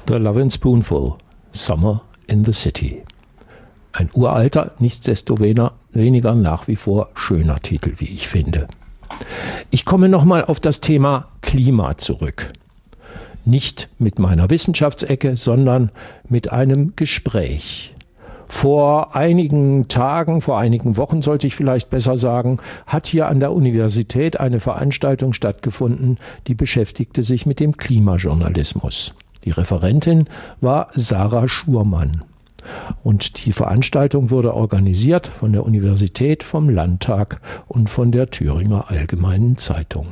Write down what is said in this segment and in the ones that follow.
The Lovin' Spoonful, Summer in the City. Ein uralter, nichtsdestoweniger nach wie vor schöner Titel, wie ich finde. Ich komme nochmal auf das Thema Klima zurück. Nicht mit meiner Wissenschaftsecke, sondern mit einem Gespräch. Vor einigen Tagen, vor einigen Wochen sollte ich vielleicht besser sagen, hat hier an der Universität eine Veranstaltung stattgefunden, die beschäftigte sich mit dem Klimajournalismus. Die Referentin war Sarah Schurmann. Und die Veranstaltung wurde organisiert von der Universität, vom Landtag und von der Thüringer Allgemeinen Zeitung.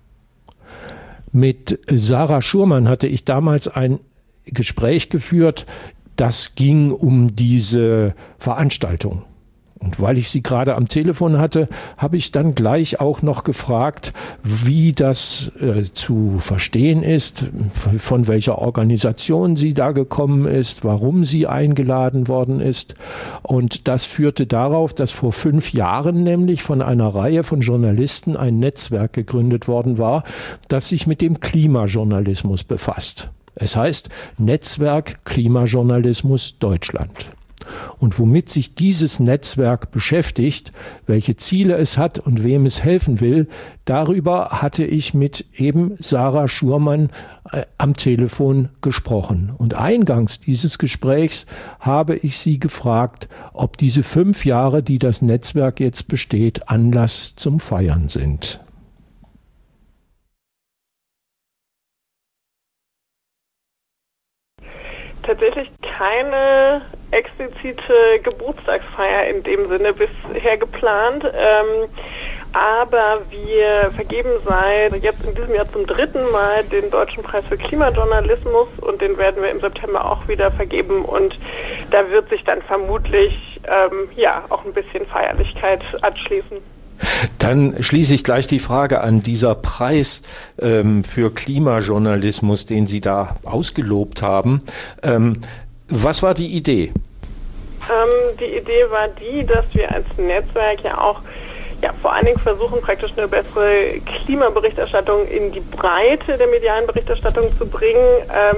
Mit Sarah Schurmann hatte ich damals ein Gespräch geführt, das ging um diese Veranstaltung. Und weil ich sie gerade am Telefon hatte, habe ich dann gleich auch noch gefragt, wie das zu verstehen ist, von welcher Organisation sie da gekommen ist, warum sie eingeladen worden ist. Und das führte darauf, dass vor 5 Jahren nämlich von einer Reihe von Journalisten ein Netzwerk gegründet worden war, das sich mit dem Klimajournalismus befasst. Es heißt Netzwerk Klimajournalismus Deutschland. Und womit sich dieses Netzwerk beschäftigt, welche Ziele es hat und wem es helfen will, darüber hatte ich mit eben Sarah Schurmann am Telefon gesprochen. Und eingangs dieses Gesprächs habe ich sie gefragt, ob diese 5 Jahre, die das Netzwerk jetzt besteht, Anlass zum Feiern sind. Tatsächlich keine explizite Geburtstagsfeier in dem Sinne bisher geplant, aber wir vergeben seit jetzt in diesem Jahr zum 3. Mal den Deutschen Preis für Klimajournalismus und den werden wir im September auch wieder vergeben und da wird sich dann vermutlich auch ein bisschen Feierlichkeit anschließen. Dann schließe ich gleich die Frage an, dieser Preis für Klimajournalismus, den Sie da ausgelobt haben. Was war die Idee? Die Idee war die, dass wir als Netzwerk vor allen Dingen versuchen, praktisch eine bessere Klimaberichterstattung in die Breite der medialen Berichterstattung zu bringen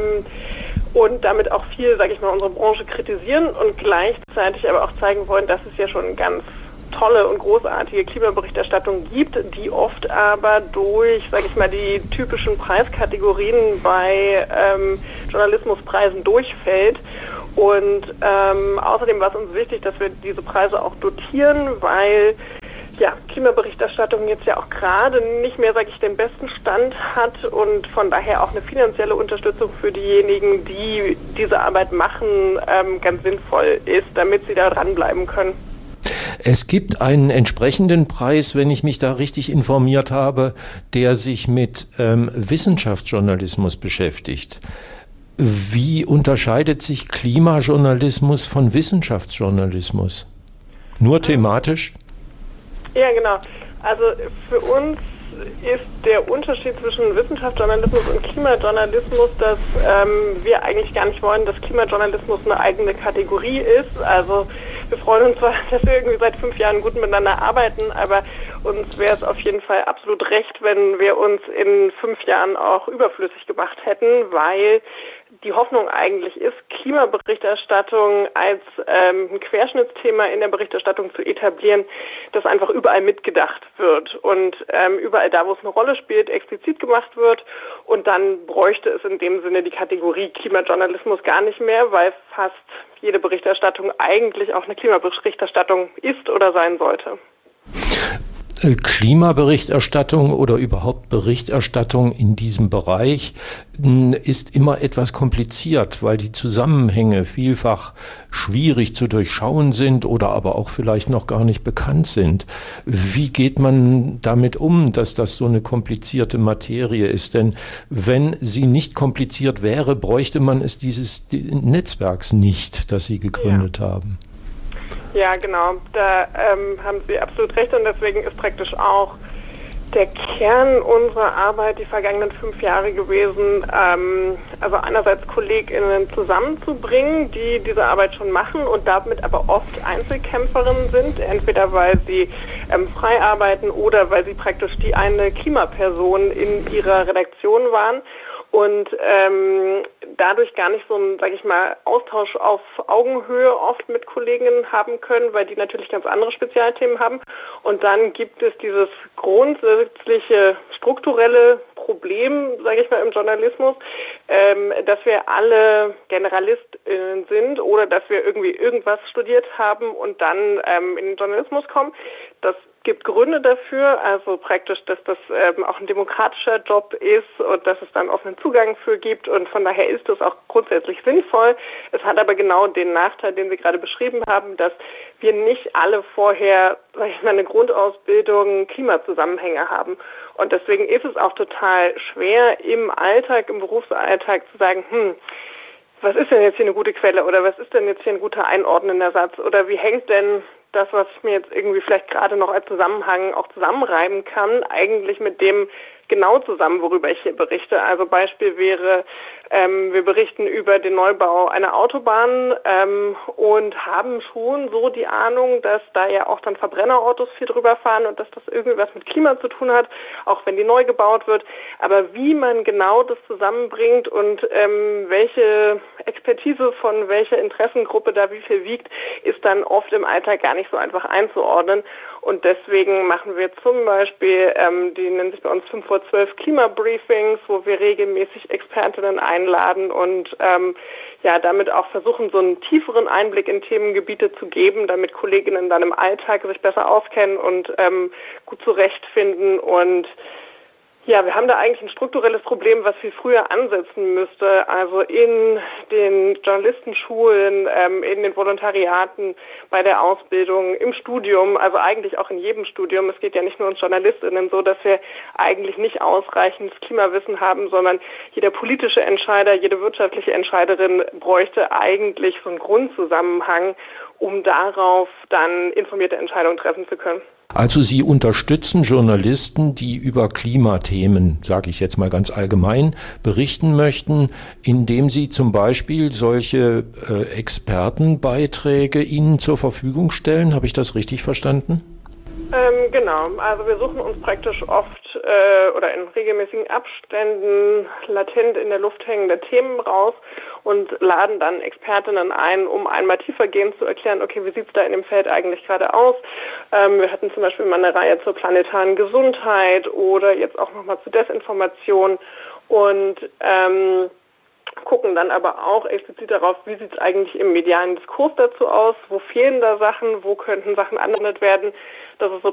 und damit auch viel, unsere Branche kritisieren und gleichzeitig aber auch zeigen wollen, dass es ja schon ganz tolle und großartige Klimaberichterstattung gibt, die oft aber durch, die typischen Preiskategorien bei Journalismuspreisen durchfällt. Und außerdem war es uns wichtig, dass wir diese Preise auch dotieren, weil Klimaberichterstattung jetzt ja auch gerade nicht mehr, den besten Stand hat und von daher auch eine finanzielle Unterstützung für diejenigen, die diese Arbeit machen, ganz sinnvoll ist, damit sie da dranbleiben können. Es gibt einen entsprechenden Preis, wenn ich mich da richtig informiert habe, der sich mit Wissenschaftsjournalismus beschäftigt. Wie unterscheidet sich Klimajournalismus von Wissenschaftsjournalismus? Nur thematisch? Ja, genau. Also für uns ist der Unterschied zwischen Wissenschaftsjournalismus und Klimajournalismus, dass wir eigentlich gar nicht wollen, dass Klimajournalismus eine eigene Kategorie ist. Also wir freuen uns zwar, dass wir irgendwie seit 5 Jahren gut miteinander arbeiten, aber uns wäre es auf jeden Fall absolut recht, wenn wir uns in 5 Jahren auch überflüssig gemacht hätten, weil die Hoffnung eigentlich ist, Klimaberichterstattung als ein Querschnittsthema in der Berichterstattung zu etablieren, das einfach überall mitgedacht wird und überall da, wo es eine Rolle spielt, explizit gemacht wird. Und dann bräuchte es in dem Sinne die Kategorie Klimajournalismus gar nicht mehr, weil fast jede Berichterstattung eigentlich auch eine Klimaberichterstattung ist oder sein sollte. Klimaberichterstattung oder überhaupt Berichterstattung in diesem Bereich ist immer etwas kompliziert, weil die Zusammenhänge vielfach schwierig zu durchschauen sind oder aber auch vielleicht noch gar nicht bekannt sind. Wie geht man damit um, dass das so eine komplizierte Materie ist? Denn wenn sie nicht kompliziert wäre, bräuchte man es dieses Netzwerks nicht, das Sie gegründet haben. Ja, genau. Da haben Sie absolut recht und deswegen ist praktisch auch der Kern unserer Arbeit die vergangenen 5 Jahre gewesen, also einerseits KollegInnen zusammenzubringen, die diese Arbeit schon machen und damit aber oft Einzelkämpferinnen sind, entweder weil sie frei arbeiten oder weil sie praktisch die eine Klimaperson in ihrer Redaktion waren. und dadurch gar nicht so einen, sage ich mal, Austausch auf Augenhöhe oft mit Kolleginnen haben können, weil die natürlich ganz andere Spezialthemen haben. Und dann gibt es dieses grundsätzliche strukturelle Problem, sage ich mal, im Journalismus, dass wir alle GeneralistInnen sind oder dass wir irgendwie irgendwas studiert haben und dann in den Journalismus kommen. Das gibt Gründe dafür, also praktisch, dass das auch ein demokratischer Job ist und dass es dann offenen Zugang für gibt und von daher ist das auch grundsätzlich sinnvoll. Es hat aber genau den Nachteil, den Sie gerade beschrieben haben, dass wir nicht alle vorher, sag ich mal, eine Grundausbildung Klimazusammenhänge haben und deswegen ist es auch total schwer im Alltag, im Berufsalltag zu sagen, was ist denn jetzt hier eine gute Quelle oder was ist denn jetzt hier ein guter einordnender Satz oder wie hängt denn das, was ich mir jetzt irgendwie vielleicht gerade noch als Zusammenhang auch zusammenreimen kann, eigentlich mit dem genau zusammen, worüber ich hier berichte. Also Beispiel wäre, wir berichten über den Neubau einer Autobahn und haben schon so die Ahnung, dass da ja auch dann Verbrennerautos viel drüber fahren und dass das irgendwie was mit Klima zu tun hat, auch wenn die neu gebaut wird. Aber wie man genau das zusammenbringt und welche Expertise von welcher Interessengruppe da wie viel wiegt, ist dann oft im Alltag gar nicht so einfach einzuordnen. Und deswegen machen wir zum Beispiel, die nennen sich bei uns 5 vor 12 Klimabriefings, wo wir regelmäßig Expertinnen einladen und damit auch versuchen, so einen tieferen Einblick in Themengebiete zu geben, damit Kolleginnen dann im Alltag sich besser auskennen und gut zurechtfinden. Und ja, wir haben da eigentlich ein strukturelles Problem, was viel früher ansetzen müsste. Also in den Journalistenschulen, in den Volontariaten, bei der Ausbildung, im Studium, also eigentlich auch in jedem Studium. Es geht ja nicht nur uns JournalistInnen so, dass wir eigentlich nicht ausreichendes Klimawissen haben, sondern jeder politische Entscheider, jede wirtschaftliche Entscheiderin bräuchte eigentlich so einen Grundzusammenhang, um darauf dann informierte Entscheidungen treffen zu können. Also Sie unterstützen Journalisten, die über Klimathemen, sage ich jetzt mal ganz allgemein, berichten möchten, indem Sie zum Beispiel solche Expertenbeiträge Ihnen zur Verfügung stellen. Habe ich das richtig verstanden? Genau, also wir suchen uns praktisch oft oder in regelmäßigen Abständen latent in der Luft hängende Themen raus und laden dann Expertinnen ein, um einmal tiefergehend zu erklären, okay, wie sieht es da in dem Feld eigentlich gerade aus? Wir hatten zum Beispiel mal eine Reihe zur planetaren Gesundheit oder jetzt auch nochmal zu Desinformation und gucken dann aber auch explizit darauf, wie sieht es eigentlich im medialen Diskurs dazu aus, wo fehlen da Sachen, wo könnten Sachen angewendet werden. Das ist so